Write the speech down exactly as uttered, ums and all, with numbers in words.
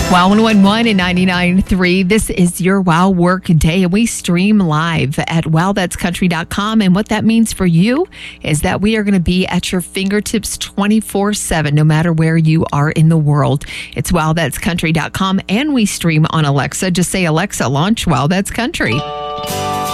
Wow one oh one and ninety-nine point three. This is your Wow Work Day, and we stream live at wow that's country dot com. And what that means for you is that we are going to be at your fingertips twenty-four seven, no matter where you are in the world. It's wow that's country dot com, and we stream on Alexa. Just say, Alexa, launch Wow That's Country.